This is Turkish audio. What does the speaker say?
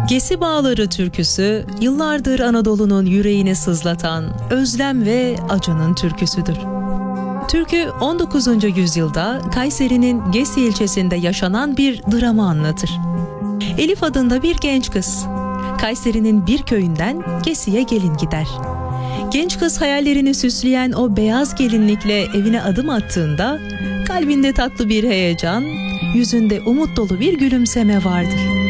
Gesi Bağları türküsü, yıllardır Anadolu'nun yüreğini sızlatan özlem ve acının türküsüdür. Türkü 19. yüzyılda Kayseri'nin Gesi ilçesinde yaşanan bir dramı anlatır. Elif adında bir genç kız, Kayseri'nin bir köyünden Gesi'ye gelin gider. Genç kız hayallerini süsleyen o beyaz gelinlikle evine adım attığında kalbinde tatlı bir heyecan, yüzünde umut dolu bir gülümseme vardır.